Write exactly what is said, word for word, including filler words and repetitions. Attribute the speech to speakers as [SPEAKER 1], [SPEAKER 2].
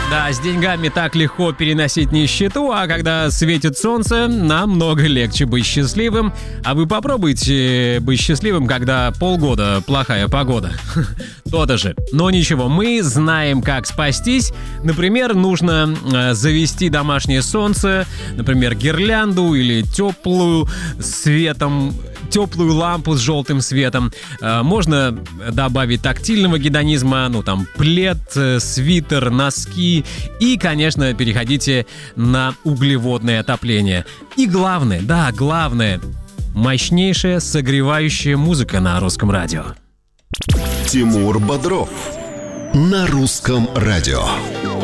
[SPEAKER 1] Да, с деньгами так легко переносить нищету, а когда светит солнце, намного легче быть счастливым. А вы попробуйте быть счастливым, когда полгода плохая погода. То-то же. Но ничего, мы знаем, как спастись. Например, нужно э, завести домашнее солнце, например, гирлянду или теплую светом, теплую лампу с желтым светом. Э, можно добавить тактильного гедонизма, ну там плед, э, свитер, носки. И, конечно, переходите на углеводное отопление. И главное, да, главное, мощнейшая согревающая музыка на Русском радио.
[SPEAKER 2] Тимур Бодров на Русском радио.